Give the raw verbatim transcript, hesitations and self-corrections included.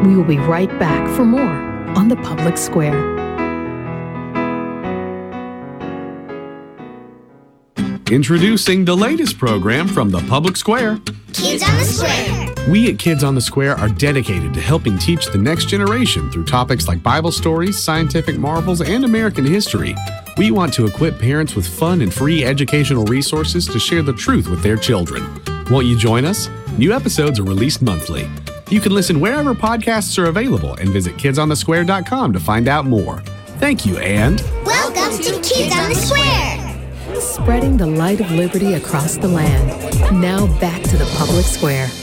We will be right back for more on the Public Square. Introducing the latest program from the Public Square. Kids on the Square. We at Kids on the Square are dedicated to helping teach the next generation through topics like Bible stories, scientific marvels, and American history. We want to equip parents with fun and free educational resources to share the truth with their children. Won't you join us? New episodes are released monthly. You can listen wherever podcasts are available and visit kids on the square dot com to find out more. Thank you, and welcome to Kids on the Square. Spreading the light of liberty across the land. Now back to the Public Square.